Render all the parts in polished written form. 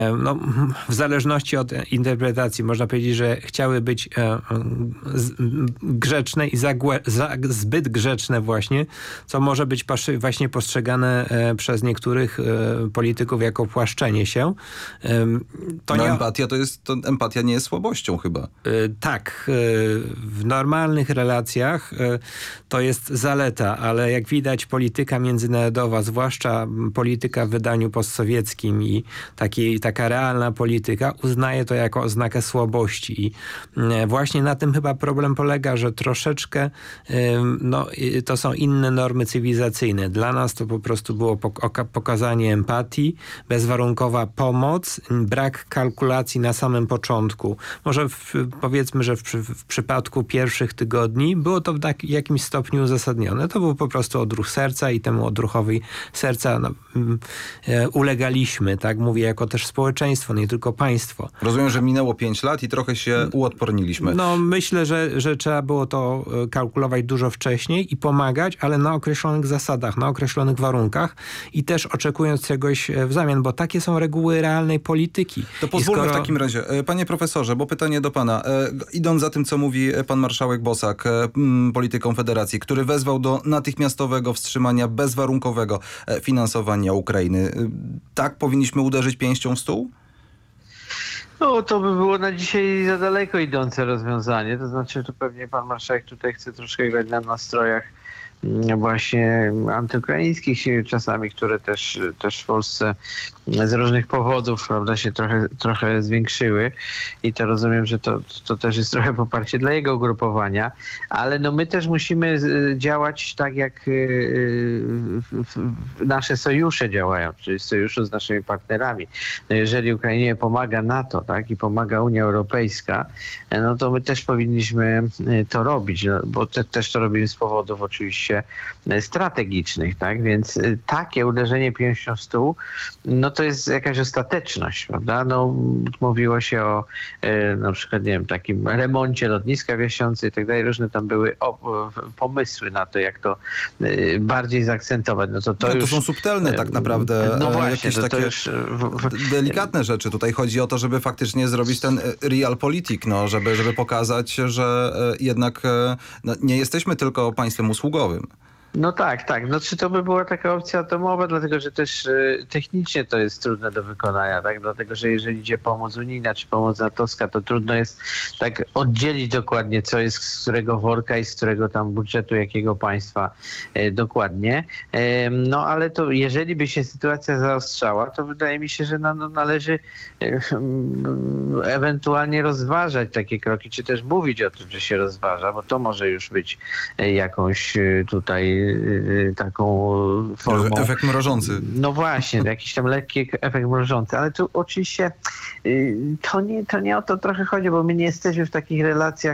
No, w zależności od interpretacji można powiedzieć, że chciały być grzeczne i zbyt grzeczne właśnie, co może być właśnie postrzegane przez niektórych polityków jako płaszczenie się. Empatia nie jest słabością chyba. Tak, w normalnych relacjach to jest zaleta, ale jak widać polityka międzynarodowa, zwłaszcza polityka w wydaniu postsowieckim i taka realna polityka uznaje to jako oznakę słabości. I właśnie na tym chyba problem polega, że troszeczkę to są inne normy cywilizacyjne. Dla nas to po prostu było pokazanie empatii, bezwarunkowa pomoc, brak kalkulacji na samym początku. Może powiedzmy, że w przypadku pierwszych tygodni było to w jakimś stopniu uzasadnione. To był po prostu odruch serca i temu odruchowi serca ulegaliśmy, tak? Mówię jako też społeczeństwo, nie tylko państwo. Rozumiem, że minęło 5 lat i trochę się uodporniliśmy. No myślę, że trzeba było to kalkulować dużo wcześniej i pomagać, ale na określonych zasadach, na określonych warunkach i też oczekując czegoś w zamian, bo takie są reguły realnej polityki. To pozwólmy w takim razie, panie profesorze, bo pytanie do pana. Idąc za tym, co mówi pan marszałek Bosak, polityk Konfederacji, który wezwał do natychmiastowego wstrzymania bezwarunkowego finansowania Ukrainy. Tak powinniśmy uderzyć pięścią w stół? No to by było na dzisiaj za daleko idące rozwiązanie. To znaczy, to pewnie pan marszałek tutaj chce troszkę grać na nastrojach właśnie antyukraińskich czasami, które też w Polsce z różnych powodów, prawda, się trochę zwiększyły i to rozumiem, że to też jest trochę poparcie dla jego ugrupowania, ale no my też musimy działać tak, jak nasze sojusze działają, czyli sojuszu z naszymi partnerami. No jeżeli Ukrainie pomaga NATO, tak, i pomaga Unia Europejska, no to my też powinniśmy to robić, no, bo też to robimy z powodów oczywiście strategicznych, tak? Więc takie uderzenie pięścią w stół, no to jest jakaś ostateczność, prawda? No, mówiło się o na przykład, nie wiem, takim remoncie lotniska wiesiońcy i tak dalej. Różne tam były pomysły na to, jak to bardziej zaakcentować. No to są subtelne tak naprawdę, no właśnie, jakieś takie delikatne rzeczy. Tutaj chodzi o to, żeby faktycznie zrobić ten realpolitik, no, żeby pokazać, że jednak nie jesteśmy tylko państwem usługowym. No tak. No czy to by była taka opcja atomowa, dlatego że też technicznie to jest trudne do wykonania, tak? Dlatego że jeżeli idzie pomoc unijna czy pomoc natowska, to trudno jest tak oddzielić dokładnie, co jest z którego worka i z którego tam budżetu jakiego państwa dokładnie. No ale to jeżeli by się sytuacja zaostrzała, to wydaje mi się, że należy ewentualnie rozważać takie kroki, czy też mówić o tym, że się rozważa, bo to może już być jakąś tutaj taką formą... Efekt mrożący. No właśnie, jakiś tam lekki efekt mrożący, ale tu oczywiście to nie o to trochę chodzi, bo my nie jesteśmy w takich relacjach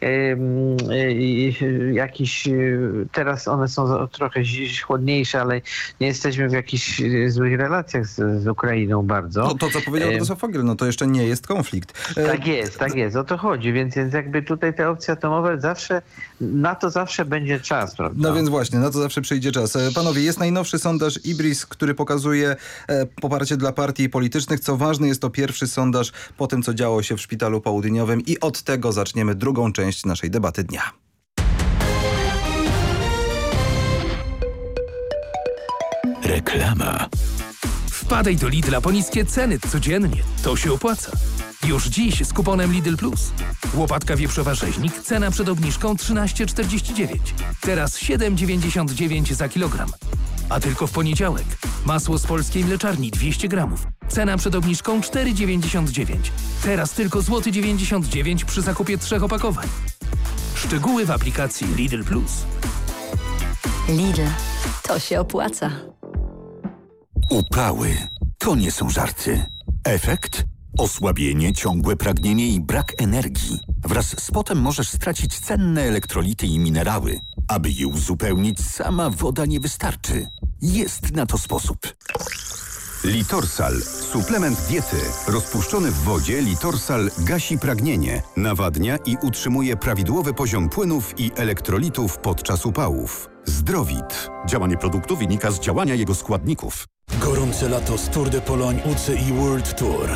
jakiś, teraz one są trochę chłodniejsze, ale nie jesteśmy w jakichś złych relacjach z Ukrainą bardzo. No to, co powiedział Władysław Fogiel, no to jeszcze nie jest konflikt. Tak jest, o to chodzi, więc jakby tutaj te opcje atomowe na to zawsze będzie czas, prawda? No więc właśnie, na to zawsze przyjdzie czas. Panowie, jest najnowszy sondaż IBRIS, który pokazuje poparcie dla partii politycznych. Co ważne, jest to pierwszy sondaż po tym, co działo się w Szpitalu Południowym i od tego zaczniemy drugą część naszej debaty dnia. Reklama. Wpadaj do Lidla po niskie ceny codziennie. To się opłaca. Już dziś z kuponem Lidl Plus. Łopatka wieprzowa rzeźnik, cena przed obniżką 13,49. Teraz 7,99 za kilogram. A tylko w poniedziałek. Masło z polskiej mleczarni 200 gramów. Cena przed obniżką 4,99. Teraz tylko złoty 99 przy zakupie 3 opakowań. Szczegóły w aplikacji Lidl Plus. Lidl. To się opłaca. Upały. To nie są żarty. Efekt? Osłabienie, ciągłe pragnienie i brak energii. Wraz z potem możesz stracić cenne elektrolity i minerały. Aby je uzupełnić, sama woda nie wystarczy. Jest na to sposób. Litorsal. Suplement diety. Rozpuszczony w wodzie Litorsal gasi pragnienie, nawadnia i utrzymuje prawidłowy poziom płynów i elektrolitów podczas upałów. Zdrowit. Działanie produktu wynika z działania jego składników. Gorące lato z Tour de Pologne UCI World Tour.